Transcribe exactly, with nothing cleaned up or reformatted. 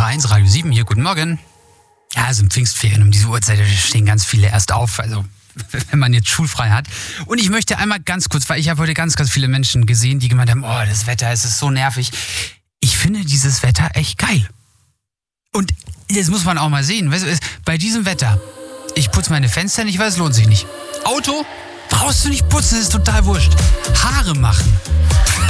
eins, Radio sieben hier, guten Morgen. Ja, es sind Pfingstferien, um diese Uhrzeit stehen ganz viele erst auf, also wenn man jetzt schulfrei hat. Und ich möchte einmal ganz kurz, weil ich habe heute ganz, ganz viele Menschen gesehen, die gemeint haben, oh, das Wetter, es ist so nervig. Ich finde dieses Wetter echt geil. Und das muss man auch mal sehen. Weißt du, bei diesem Wetter, ich putze meine Fenster nicht, weil es lohnt sich nicht. Auto, brauchst du nicht putzen, das ist total wurscht. Haare machen.